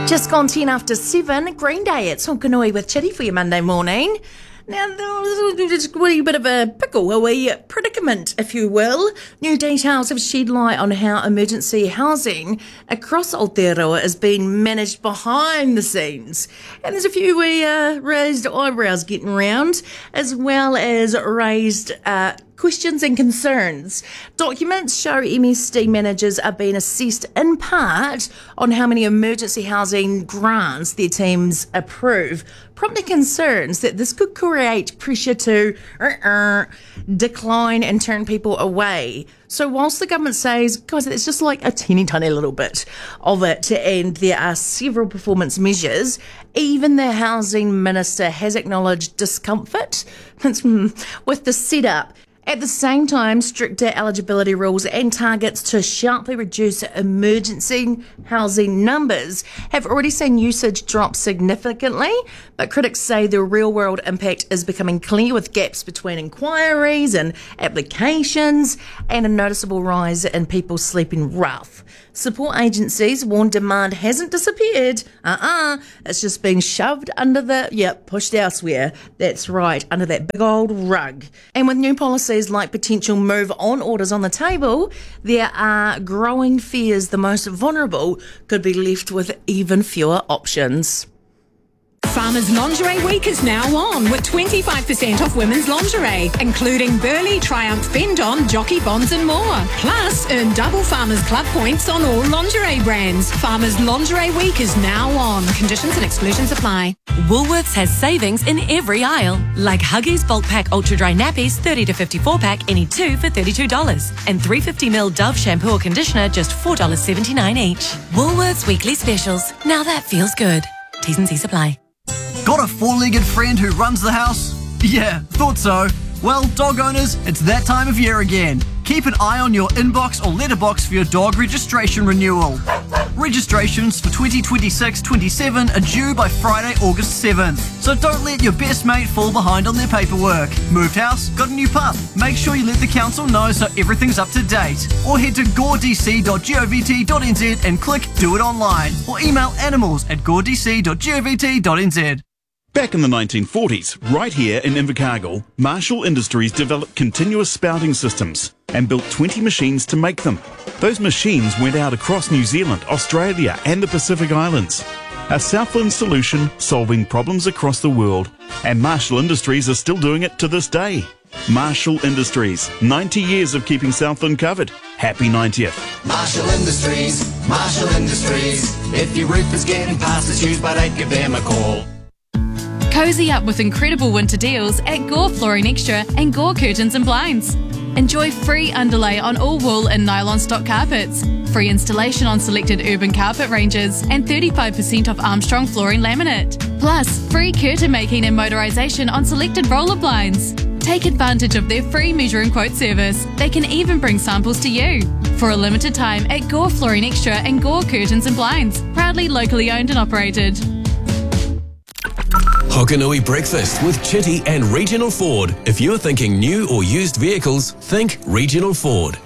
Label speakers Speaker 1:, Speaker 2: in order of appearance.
Speaker 1: Just gone 10 after 7, Green Day. It's Honkanui with Chitty for your Monday morning. Now, there's a wee bit of a pickle, a wee predicament, if you will. New details have shed light on how emergency housing across Aotearoa is being managed behind the scenes. And there's a few wee raised eyebrows getting round, as well as raised questions and concerns. Documents show MSD managers are being assessed in part on how many emergency housing grants their teams approve, prompting concerns that this could create pressure to decline and turn people away. So whilst the government says, guys, it's just like a teeny tiny little bit of it, and there are several performance measures, even the housing minister has acknowledged discomfort with the setup. At the same time, stricter eligibility rules and targets to sharply reduce emergency housing numbers have already seen usage drop significantly, but critics say the real-world impact is becoming clear with gaps between inquiries and applications and a noticeable rise in people sleeping rough. Support agencies warn demand hasn't disappeared. It's just being shoved under pushed elsewhere. That's right, under that big old rug. And with new policies like potential move-on orders on the table, there are growing fears the most vulnerable could be left with even fewer options.
Speaker 2: Farmers Lingerie Week is now on with 25% off women's lingerie, including Burley, Triumph, Fendon, Jockey Bonds and more. Plus, earn double Farmers Club points on all lingerie brands. Farmers Lingerie Week is now on. Conditions and exclusions apply.
Speaker 3: Woolworths has savings in every aisle, like Huggies Bulk Pack Ultra Dry Nappies 30 to 54 pack, any two for $32. And 350ml Dove Shampoo or Conditioner, just $4.79 each. Woolworths Weekly Specials. Now that feels good. T's and C's apply.
Speaker 4: Got a four-legged friend who runs the house? Yeah, thought so. Well, dog owners, it's that time of year again. Keep an eye on your inbox or letterbox for your dog registration renewal. Registrations for 2026-27 are due by Friday, August 7th. So don't let your best mate fall behind on their paperwork. Moved house? Got a new pup? Make sure you let the council know so everything's up to date. Or head to goredc.govt.nz and click Do It Online. Or email animals@goredc.govt.nz.
Speaker 5: Back in the 1940s, right here in Invercargill, Marshall Industries developed continuous spouting systems and built 20 machines to make them. Those machines went out across New Zealand, Australia and the Pacific Islands. A Southland solution solving problems across the world. And Marshall Industries are still doing it to this day. Marshall Industries, 90 years of keeping Southland covered. Happy 90th.
Speaker 6: Marshall Industries, Marshall Industries. If your roof is getting past its use by date, give them a call.
Speaker 7: Cozy up with incredible winter deals at Gore Flooring Extra and Gore Curtains and Blinds. Enjoy free underlay on all wool and nylon stock carpets, free installation on selected urban carpet ranges, and 35% off Armstrong flooring laminate. Plus, free curtain making and motorisation on selected roller blinds. Take advantage of their free measure and quote service. They can even bring samples to you. For a limited time at Gore Flooring Extra and Gore Curtains and Blinds, proudly locally owned and operated.
Speaker 8: Hokanui Breakfast with Chitty and Regional Ford. If you're thinking new or used vehicles, think Regional Ford.